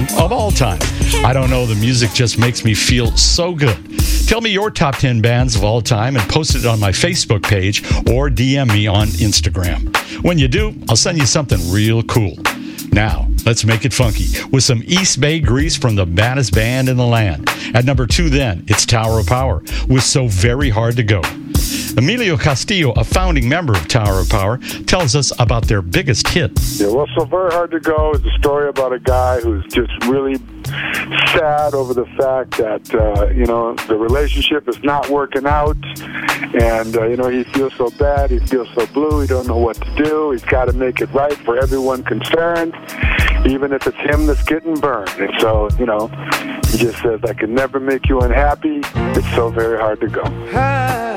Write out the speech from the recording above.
song of all time. I don't know, the music just makes me feel so good. Tell me your top 10 bands of all time and post it on my Facebook page or DM me on Instagram. When you do, I'll send you something real cool. Now, let's make it funky with some East Bay Grease from the baddest band in the land. At number 2 then, it's Tower of Power with So Very Hard to Go. Emilio Castillo, a founding member of Tower of Power, tells us about their biggest hit. Yeah, well, So Very Hard to Go is a story about a guy who's just really sad over the fact that, the relationship is not working out. And, he feels so bad. He feels so blue. He don't know what to do. He's got to make it right for everyone concerned, even if it's him that's getting burned. And so, he just says, I can never make you unhappy. It's so very hard to go.